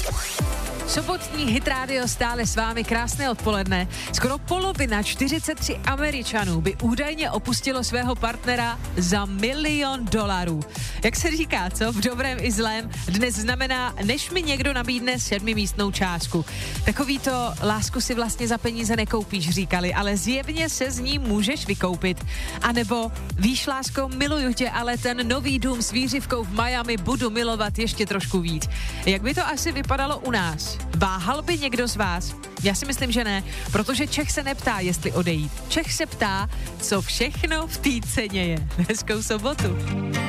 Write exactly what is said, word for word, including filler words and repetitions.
Sobotní Hit Radio stále s vámi, krásné odpoledne. Skoro polovina, čtyřicet tři Američanů by údajně opustilo svého partnera za milion dolarů. Jak se říká, co? V dobrém i zlém dnes znamená, než mi někdo nabídne sedmimístnou částku. Takovýto lásku si vlastně za peníze nekoupíš, říkali, ale zjevně se z ní můžeš vykoupit. A nebo víš, lásko, miluju tě, ale ten nový dům s výřivkou v Miami budu milovat ještě trošku víc. Jak by to asi vypadalo u nás? Váhal by někdo z vás? Já si myslím, že ne, protože Čech se neptá, jestli odejít. Čech se ptá, co všechno v té ceně je. Hezkou sobotu.